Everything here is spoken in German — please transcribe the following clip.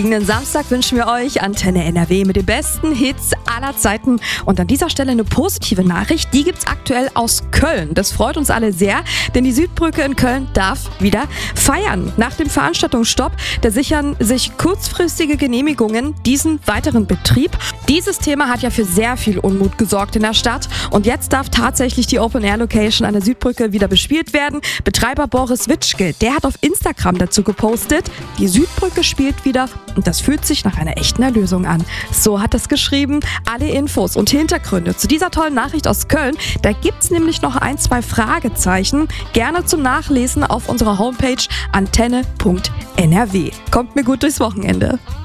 fliegenden Samstag wünschen wir euch Antenne NRW mit den besten Hits aller Zeiten. Und an dieser Stelle eine positive Nachricht, die gibt's aktuell aus Köln. Das freut uns alle sehr, denn die Südbrücke in Köln darf wieder feiern. Nach dem Veranstaltungsstopp, da sichern sich kurzfristige Genehmigungen diesen weiteren Betrieb. Dieses Thema hat ja für sehr viel Unmut gesorgt in der Stadt. Und jetzt darf tatsächlich die Open-Air-Location an der Südbrücke wieder bespielt werden. Betreiber Boris Witschke, der hat auf Instagram dazu gepostet, die Südbrücke spielt wieder und das fühlt sich nach einer echten Erlösung an. So hat es geschrieben. Alle Infos und Hintergründe zu dieser tollen Nachricht aus Köln, da gibt's nämlich noch 1, 2 Fragezeichen. Gerne zum Nachlesen auf unserer Homepage antenne.nrw. Kommt mir gut durchs Wochenende.